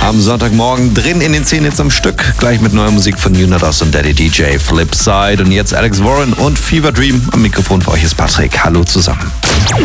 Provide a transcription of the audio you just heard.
Am Sonntagmorgen drin in den 10 Hits am Stück. Gleich mit neuer Musik von Unidos und Daddy DJ Flipside. Und jetzt Alex Warren und Fever Dream. Am Mikrofon für euch ist Patrick. Hallo zusammen.